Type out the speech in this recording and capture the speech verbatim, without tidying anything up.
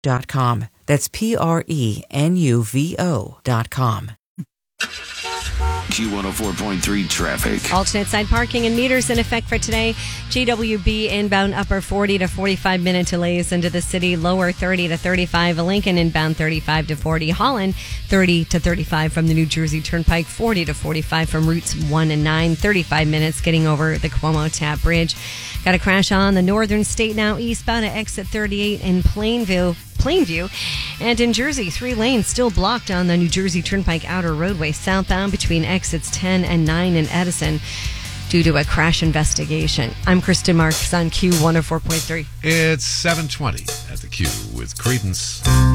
dot com. That's P R E N U V O dot com. Q one oh four point three traffic. Alternate side parking and meters in effect for today. G W B inbound upper forty to forty-five minute delays into the city. Lower thirty to thirty-five. Lincoln inbound thirty-five to forty. Holland thirty to thirty-five from the New Jersey Turnpike. forty to forty-five from routes one and nine. thirty-five minutes getting over the Cuomo Tap Bridge. Got a crash on the Northern State now eastbound at exit thirty-eight in Plainview. Plainview. And in Jersey, three lanes still blocked on the New Jersey Turnpike outer roadway southbound between exits ten and nine in Edison due to a crash investigation. I'm Kristen Marks on Q one oh four point three. It's seven twenty at the Q with Credence.